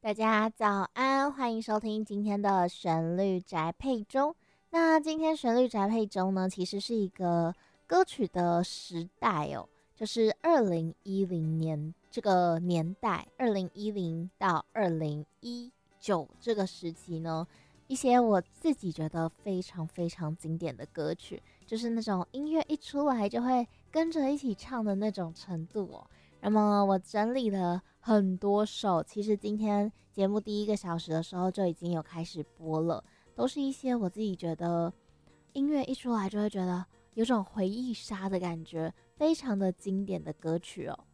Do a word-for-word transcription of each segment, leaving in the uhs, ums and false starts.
大家早安，欢迎收听今天的旋律宅配中。那今天旋律宅配中呢，其实是一个歌曲的时代哦，就是二零一零年这个年代，二零一零到二零一九这个时期呢，一些我自己觉得非常非常经典的歌曲，就是那种音乐一出来就会跟着一起唱的那种程度哦。那么我整理了很多首，其实今天节目第一个小时的时候就已经有开始播了，都是一些我自己觉得音乐一出来就会觉得有种回忆杀的感觉，非常的经典的歌曲哦。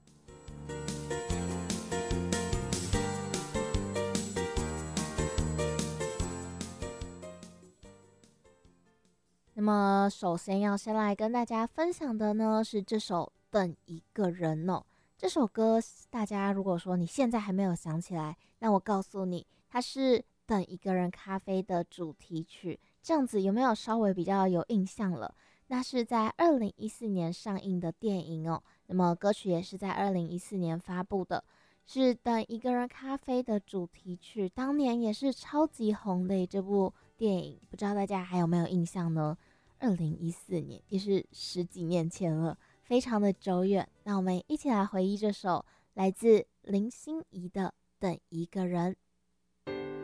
那么首先要先来跟大家分享的呢是这首《等一个人》哦。这首歌大家如果说你现在还没有想起来，那我告诉你，它是《等一个人咖啡》的主题曲。这样子有没有稍微比较有印象了？那是在二零一四年上映的电影哦。那么歌曲也是在二零一四年发布的，是《等一个人咖啡》的主题曲，当年也是超级红的这部电影，不知道大家还有没有印象呢？二零一四年也是十几年前了。非常的久远，那我们一起来回忆这首来自林心怡的《等一个人》。